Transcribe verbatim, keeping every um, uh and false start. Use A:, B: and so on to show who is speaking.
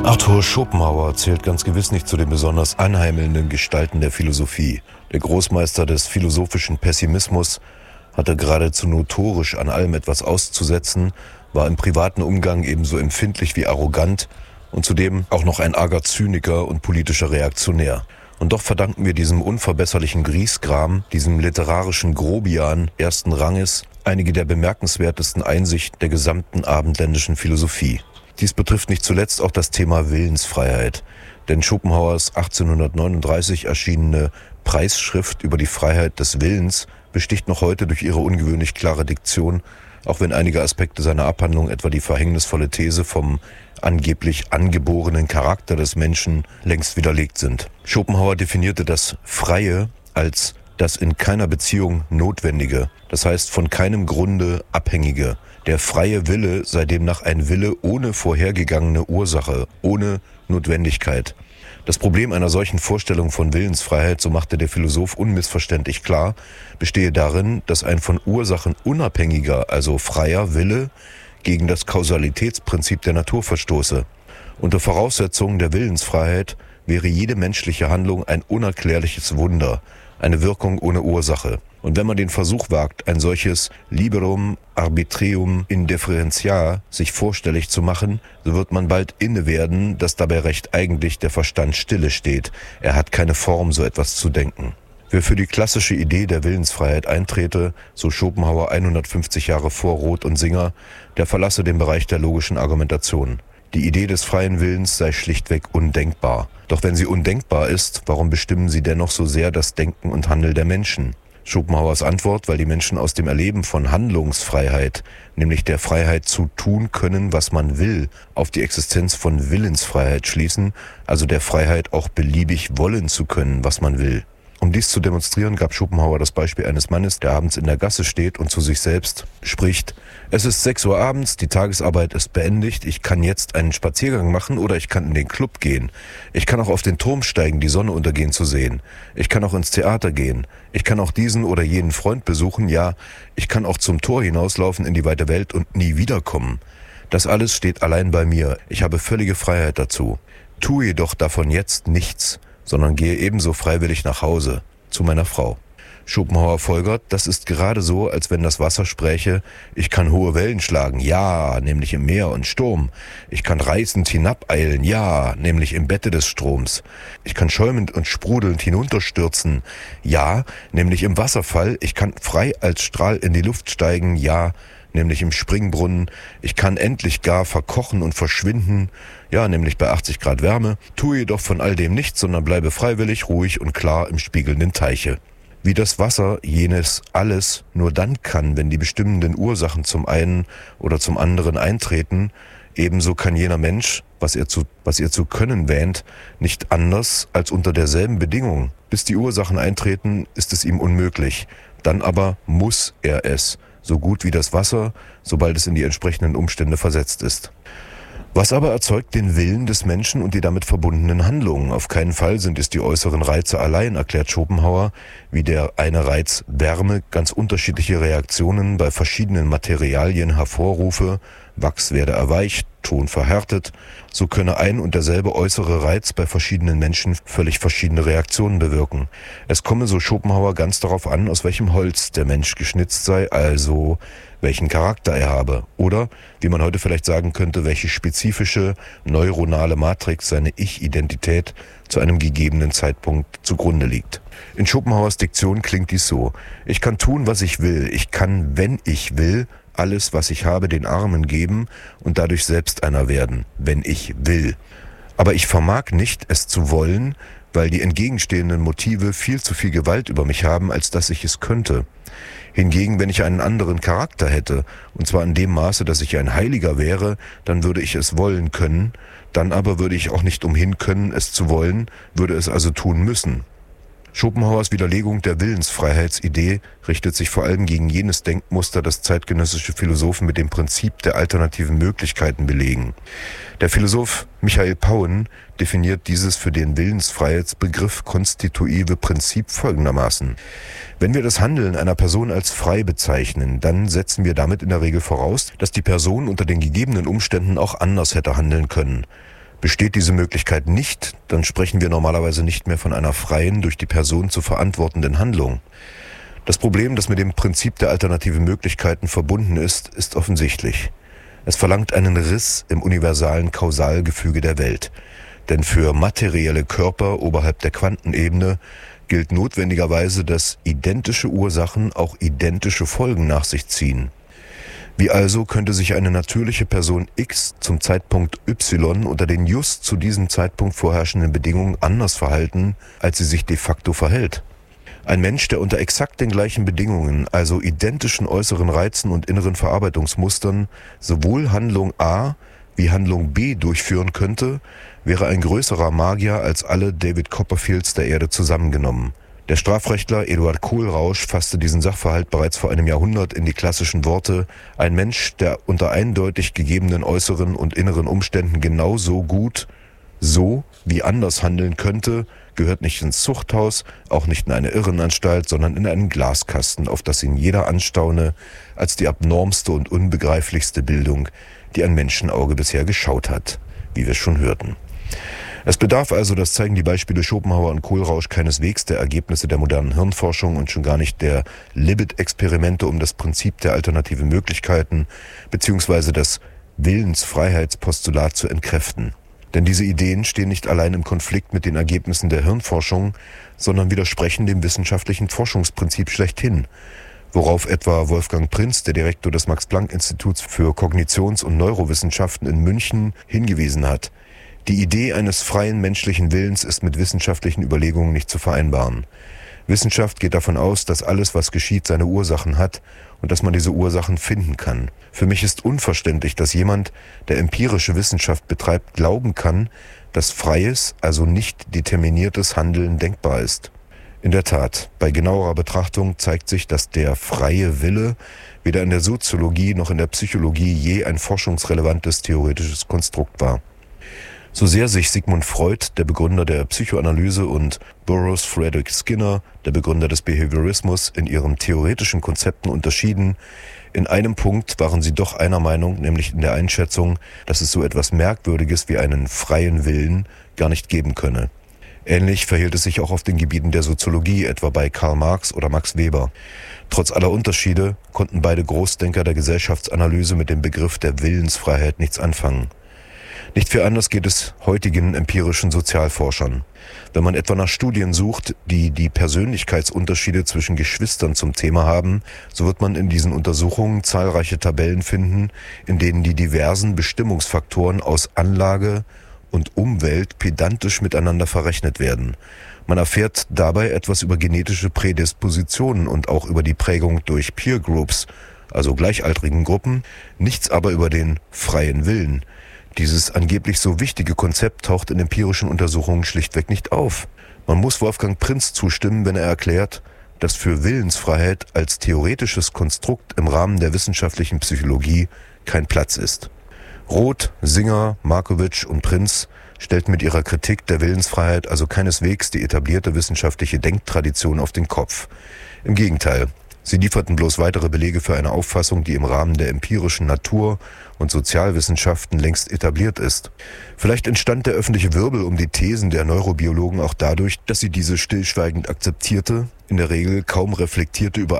A: Arthur Schopenhauer zählt ganz gewiss nicht zu den besonders anheimelnden Gestalten der Philosophie. Der Großmeister des philosophischen Pessimismus hatte geradezu notorisch an allem etwas auszusetzen, war im privaten Umgang ebenso empfindlich wie arrogant und zudem auch noch ein arger Zyniker und politischer Reaktionär. Und doch verdanken wir diesem unverbesserlichen Griesgram, diesem literarischen Grobian ersten Ranges, einige der bemerkenswertesten Einsichten der gesamten abendländischen Philosophie. Dies betrifft nicht zuletzt auch das Thema Willensfreiheit, denn Schopenhauers achtzehnhundertneununddreißig erschienene Preisschrift über die Freiheit des Willens besticht noch heute durch ihre ungewöhnlich klare Diktion, auch wenn einige Aspekte seiner Abhandlung, etwa die verhängnisvolle These vom angeblich angeborenen Charakter des Menschen, längst widerlegt sind. Schopenhauer definierte das Freie als das in keiner Beziehung Notwendige, das heißt von keinem Grunde Abhängige. Der freie Wille sei demnach ein Wille ohne vorhergegangene Ursache, ohne Notwendigkeit. Das Problem einer solchen Vorstellung von Willensfreiheit, so machte der Philosoph unmissverständlich klar, bestehe darin, dass ein von Ursachen unabhängiger, also freier Wille gegen das Kausalitätsprinzip der Natur verstoße. Unter Voraussetzung der Willensfreiheit wäre jede menschliche Handlung ein unerklärliches Wunder, eine Wirkung ohne Ursache. Und wenn man den Versuch wagt, ein solches Liberum Arbitrium Indifferentiae sich vorstellig zu machen, so wird man bald inne werden, dass dabei recht eigentlich der Verstand stille steht. Er hat keine Form, so etwas zu denken. Wer für die klassische Idee der Willensfreiheit eintrete, so Schopenhauer hundertfünfzig Jahre vor Roth und Singer, der verlasse den Bereich der logischen Argumentation. Die Idee des freien Willens sei schlichtweg undenkbar. Doch wenn sie undenkbar ist, warum bestimmen sie dennoch so sehr das Denken und Handeln der Menschen? Schopenhauers Antwort, weil die Menschen aus dem Erleben von Handlungsfreiheit, nämlich der Freiheit zu tun können, was man will, auf die Existenz von Willensfreiheit schließen, also der Freiheit auch beliebig wollen zu können, was man will. Um dies zu demonstrieren, gab Schopenhauer das Beispiel eines Mannes, der abends in der Gasse steht und zu sich selbst spricht: Es ist sechs Uhr abends, die Tagesarbeit ist beendigt, ich kann jetzt einen Spaziergang machen oder ich kann in den Club gehen. Ich kann auch auf den Turm steigen, die Sonne untergehen zu sehen. Ich kann auch ins Theater gehen. Ich kann auch diesen oder jenen Freund besuchen, ja, ich kann auch zum Tor hinauslaufen in die weite Welt und nie wiederkommen. Das alles steht allein bei mir, ich habe völlige Freiheit dazu. Tue jedoch davon jetzt nichts, sondern gehe ebenso freiwillig nach Hause, zu meiner Frau. Schopenhauer folgert, das ist gerade so, als wenn das Wasser spräche: Ich kann hohe Wellen schlagen, ja, nämlich im Meer und Sturm. Ich kann reißend hinabeilen, ja, nämlich im Bette des Stroms. Ich kann schäumend und sprudelnd hinunterstürzen, ja, nämlich im Wasserfall. Ich kann frei als Strahl in die Luft steigen, ja, nämlich im Springbrunnen. Ich kann endlich gar verkochen und verschwinden, ja, nämlich bei achtzig Grad Wärme. Tue jedoch von all dem nichts, sondern bleibe freiwillig, ruhig und klar im spiegelnden Teiche. Wie das Wasser jenes alles nur dann kann, wenn die bestimmenden Ursachen zum einen oder zum anderen eintreten, ebenso kann jener Mensch, was er zu, was er zu können wähnt, nicht anders als unter derselben Bedingung. Bis die Ursachen eintreten, ist es ihm unmöglich. Dann aber muss er es, so gut wie das Wasser, sobald es in die entsprechenden Umstände versetzt ist. Was aber erzeugt den Willen des Menschen und die damit verbundenen Handlungen? Auf keinen Fall sind es die äußeren Reize allein, erklärt Schopenhauer, wie der eine Reiz Wärme ganz unterschiedliche Reaktionen bei verschiedenen Materialien hervorrufe, Wachs werde erweicht, Ton verhärtet, so könne ein und derselbe äußere Reiz bei verschiedenen Menschen völlig verschiedene Reaktionen bewirken. Es komme, so Schopenhauer, ganz darauf an, aus welchem Holz der Mensch geschnitzt sei, also welchen Charakter er habe oder, wie man heute vielleicht sagen könnte, welche spezifische neuronale Matrix seine Ich-Identität zu einem gegebenen Zeitpunkt zugrunde liegt. In Schopenhauers Diktion klingt dies so: Ich kann tun, was ich will. Ich kann, wenn ich will, alles, was ich habe, den Armen geben und dadurch selbst einer werden, wenn ich will. Aber ich vermag nicht, es zu wollen, weil die entgegenstehenden Motive viel zu viel Gewalt über mich haben, als dass ich es könnte. Hingegen, wenn ich einen anderen Charakter hätte, und zwar in dem Maße, dass ich ein Heiliger wäre, dann würde ich es wollen können, dann aber würde ich auch nicht umhin können, es zu wollen, würde es also tun müssen. Schopenhauers Widerlegung der Willensfreiheitsidee richtet sich vor allem gegen jenes Denkmuster, das zeitgenössische Philosophen mit dem Prinzip der alternativen Möglichkeiten belegen. Der Philosoph Michael Pauen definiert dieses für den Willensfreiheitsbegriff konstitutive Prinzip folgendermaßen: Wenn wir das Handeln einer Person als frei bezeichnen, dann setzen wir damit in der Regel voraus, dass die Person unter den gegebenen Umständen auch anders hätte handeln können. Besteht diese Möglichkeit nicht, dann sprechen wir normalerweise nicht mehr von einer freien, durch die Person zu verantwortenden Handlung. Das Problem, das mit dem Prinzip der alternativen Möglichkeiten verbunden ist, ist offensichtlich. Es verlangt einen Riss im universalen Kausalgefüge der Welt. Denn für materielle Körper oberhalb der Quantenebene gilt notwendigerweise, dass identische Ursachen auch identische Folgen nach sich ziehen. Wie also könnte sich eine natürliche Person X zum Zeitpunkt Y unter den just zu diesem Zeitpunkt vorherrschenden Bedingungen anders verhalten, als sie sich de facto verhält? Ein Mensch, der unter exakt den gleichen Bedingungen, also identischen äußeren Reizen und inneren Verarbeitungsmustern, sowohl Handlung A wie Handlung B durchführen könnte, wäre ein größerer Magier als alle David Copperfields der Erde zusammengenommen. Der Strafrechtler Eduard Kohlrausch fasste diesen Sachverhalt bereits vor einem Jahrhundert in die klassischen Worte: Ein Mensch, der unter eindeutig gegebenen äußeren und inneren Umständen genauso gut, so wie anders handeln könnte, gehört nicht ins Zuchthaus, auch nicht in eine Irrenanstalt, sondern in einen Glaskasten, auf das ihn jeder anstaune, als die abnormste und unbegreiflichste Bildung, die ein Menschenauge bisher geschaut hat, wie wir schon hörten. Es bedarf also, das zeigen die Beispiele Schopenhauer und Kohlrausch, keineswegs der Ergebnisse der modernen Hirnforschung und schon gar nicht der Libet-Experimente um das Prinzip der alternativen Möglichkeiten bzw. das Willensfreiheitspostulat zu entkräften. Denn diese Ideen stehen nicht allein im Konflikt mit den Ergebnissen der Hirnforschung, sondern widersprechen dem wissenschaftlichen Forschungsprinzip schlechthin, worauf etwa Wolfgang Prinz, der Direktor des Max-Planck-Instituts für Kognitions- und Neurowissenschaften in München, hingewiesen hat. Die Idee eines freien menschlichen Willens ist mit wissenschaftlichen Überlegungen nicht zu vereinbaren. Wissenschaft geht davon aus, dass alles, was geschieht, seine Ursachen hat und dass man diese Ursachen finden kann. Für mich ist unverständlich, dass jemand, der empirische Wissenschaft betreibt, glauben kann, dass freies, also nicht determiniertes Handeln denkbar ist. In der Tat, bei genauerer Betrachtung zeigt sich, dass der freie Wille weder in der Soziologie noch in der Psychologie je ein forschungsrelevantes theoretisches Konstrukt war. So sehr sich Sigmund Freud, der Begründer der Psychoanalyse, und Burroughs Frederick Skinner, der Begründer des Behaviorismus, in ihren theoretischen Konzepten unterschieden, in einem Punkt waren sie doch einer Meinung, nämlich in der Einschätzung, dass es so etwas Merkwürdiges wie einen freien Willen gar nicht geben könne. Ähnlich verhielt es sich auch auf den Gebieten der Soziologie, etwa bei Karl Marx oder Max Weber. Trotz aller Unterschiede konnten beide Großdenker der Gesellschaftsanalyse mit dem Begriff der Willensfreiheit nichts anfangen. Nicht viel anders geht es heutigen empirischen Sozialforschern. Wenn man etwa nach Studien sucht, die die Persönlichkeitsunterschiede zwischen Geschwistern zum Thema haben, so wird man in diesen Untersuchungen zahlreiche Tabellen finden, in denen die diversen Bestimmungsfaktoren aus Anlage und Umwelt pedantisch miteinander verrechnet werden. Man erfährt dabei etwas über genetische Prädispositionen und auch über die Prägung durch Peer Groups, also gleichaltrigen Gruppen, nichts aber über den freien Willen. Dieses angeblich so wichtige Konzept taucht in empirischen Untersuchungen schlichtweg nicht auf. Man muss Wolfgang Prinz zustimmen, wenn er erklärt, dass für Willensfreiheit als theoretisches Konstrukt im Rahmen der wissenschaftlichen Psychologie kein Platz ist. Roth, Singer, Markowitsch und Prinz stellten mit ihrer Kritik der Willensfreiheit also keineswegs die etablierte wissenschaftliche Denktradition auf den Kopf. Im Gegenteil, sie lieferten bloß weitere Belege für eine Auffassung, die im Rahmen der empirischen Natur- und Sozialwissenschaften längst etabliert ist. Vielleicht entstand der öffentliche Wirbel um die Thesen der Neurobiologen auch dadurch, dass sie diese stillschweigend akzeptierte, in der Regel kaum reflektierte über